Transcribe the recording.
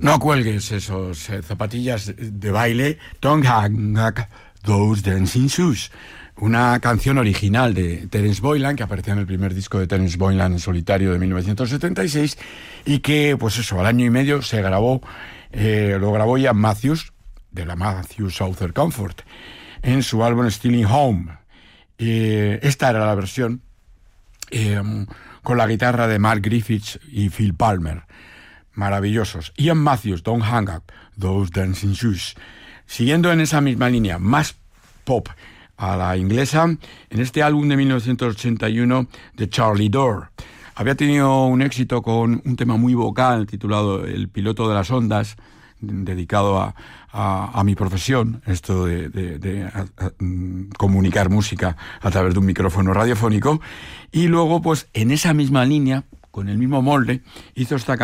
No cuelgues esos zapatillas de baile. Don't hang those dancing shoes. Una canción original de Terence Boylan, que aparecía en el primer disco de Terence Boylan en solitario de 1976, y que, pues eso, al año y medio se grabó, lo grabó Ian Matthews, de la Matthews Author Comfort, en su álbum Stealing Home. Esta era la versión con la guitarra de Mark Griffiths y Phil Palmer. Maravillosos. Ian Matthews, Don't Hang Up Those Dancing Shoes. Siguiendo en esa misma línea, más pop a la inglesa, en este álbum de 1981 de Charlie Dore. Había tenido un éxito con un tema muy vocal titulado El piloto de las ondas, dedicado a mi profesión, esto de comunicar música a través de un micrófono radiofónico. Y luego, pues en esa misma línea, con el mismo molde, hizo esta